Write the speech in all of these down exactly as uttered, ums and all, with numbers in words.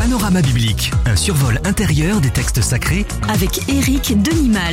Panorama biblique, un survol intérieur des textes sacrés avec Éric Denimal.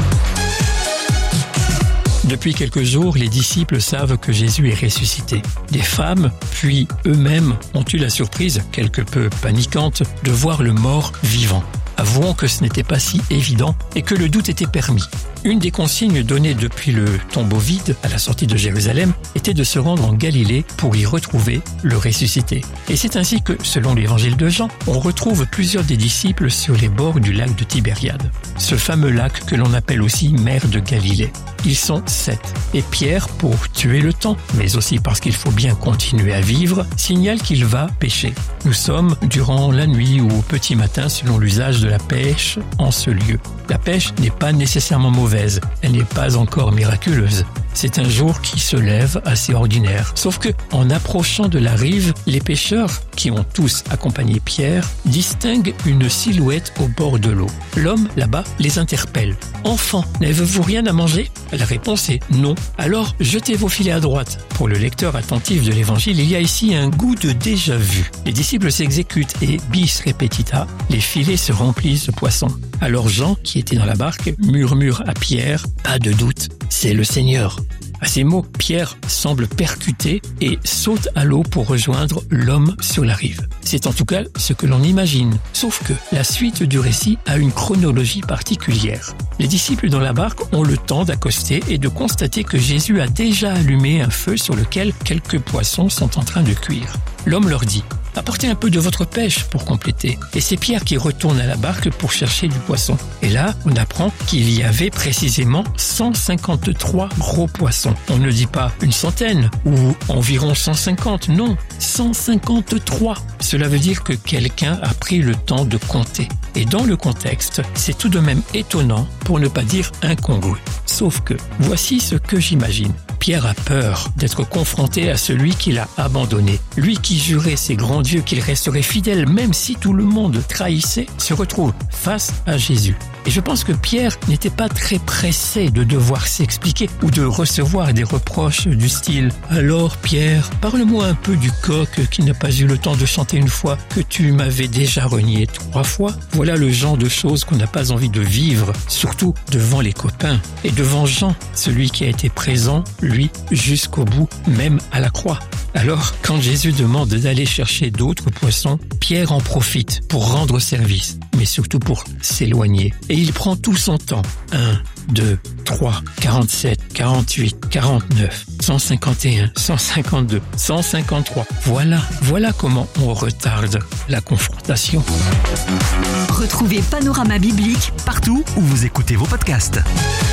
Depuis quelques jours, les disciples savent que Jésus est ressuscité. Des femmes, puis eux-mêmes, ont eu la surprise, quelque peu paniquante, de voir le mort vivant. Avouons que ce n'était pas si évident et que le doute était permis. Une des consignes données depuis le tombeau vide à la sortie de Jérusalem était de se rendre en Galilée pour y retrouver le ressuscité. Et c'est ainsi que, selon l'évangile de Jean, on retrouve plusieurs des disciples sur les bords du lac de Tibériade. Ce fameux lac que l'on appelle aussi mer de Galilée. Ils sont sept. Et Pierre, pour tuer le temps, mais aussi parce qu'il faut bien continuer à vivre, signale qu'il va pêcher. Nous sommes durant la nuit ou au petit matin selon l'usage de la pêche en ce lieu. La pêche n'est pas nécessairement mauvaise, elle n'est pas encore miraculeuse. C'est un jour qui se lève assez ordinaire. Sauf que, en approchant de la rive, les pêcheurs, qui ont tous accompagné Pierre, distinguent une silhouette au bord de l'eau. L'homme, là-bas, les interpelle. « Enfants, n'avez-vous rien à manger ?» La réponse est « non ». Alors, jetez vos filets à droite. Pour le lecteur attentif de l'évangile, il y a ici un goût de déjà-vu. Les disciples s'exécutent et, bis repetita, les filets se remplissent de poissons. Alors Jean, qui était dans la barque, murmure à Pierre « Pas de doute, c'est le Seigneur ». À ces mots, Pierre semble percuté et saute à l'eau pour rejoindre l'homme sur la rive. C'est en tout cas ce que l'on imagine. Sauf que la suite du récit a une chronologie particulière. Les disciples dans la barque ont le temps d'accoster et de constater que Jésus a déjà allumé un feu sur lequel quelques poissons sont en train de cuire. L'homme leur dit « Apportez un peu de votre pêche pour compléter. » Et c'est Pierre qui retourne à la barque pour chercher du poisson. Et là, on apprend qu'il y avait précisément cent cinquante-trois gros poissons. On ne dit pas une centaine ou environ cent cinquante, non, cent cinquante-trois. Cela veut dire que quelqu'un a pris le temps de compter. Et dans le contexte, c'est tout de même étonnant, pour ne pas dire incongru. Sauf que, voici ce que j'imagine. Pierre a peur d'être confronté à celui qu'il a abandonné. Lui qui jurait ses grands dieux qu'il resterait fidèle même si tout le monde trahissait, se retrouve face à Jésus. Et je pense que Pierre n'était pas très pressé de devoir s'expliquer ou de recevoir des reproches du style « Alors Pierre, parle-moi un peu du coq qui n'a pas eu le temps de chanter une fois que tu m'avais déjà renié trois fois ?» Voilà le genre de choses qu'on n'a pas envie de vivre, surtout devant les copains. Et devant Jean, celui qui a été présent, lui, jusqu'au bout, même à la croix. Alors, quand Jésus demande d'aller chercher d'autres poissons, Pierre en profite pour rendre service, mais surtout pour s'éloigner. Et il prend tout son temps. un, deux, trois, quarante-sept, quarante-huit, quarante-neuf, cent cinquante et un, cent cinquante-deux, cent cinquante-trois. Voilà, voilà comment on retarde la confrontation. Retrouvez Panorama biblique partout où vous écoutez vos podcasts.